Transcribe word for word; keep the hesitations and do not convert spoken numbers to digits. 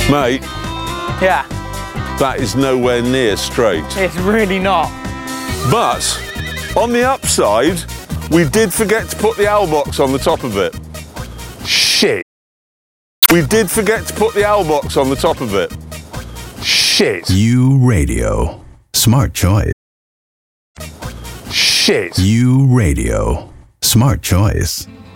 Mate, Yeah, that is nowhere near straight. it's really not. But on the upside, we did forget to put the owl box on the top of it. Shit. We did forget to put the owl box on the top of it. Shit. U Radio. Smart choice. Shit. U Radio. Smart choice.